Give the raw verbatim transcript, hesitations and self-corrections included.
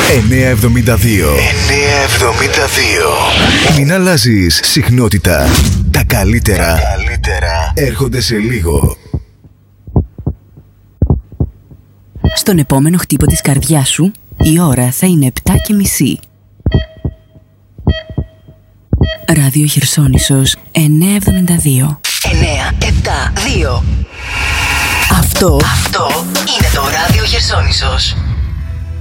εννιακόσια εβδομήντα δύο. εννιακόσια εβδομήντα δύο. Μην αλλάζεις συχνότητα. Τα καλύτερα, Τα καλύτερα έρχονται σε λίγο. Στον επόμενο χτύπο της καρδιάς σου, η ώρα θα είναι επτά και μισή. Ράδιο Χερσόνησος εννιακόσια εβδομήντα δύο. εννιακόσια εβδομήντα δύο. Αυτό, Αυτό είναι το Ράδιο Χερσόνησος.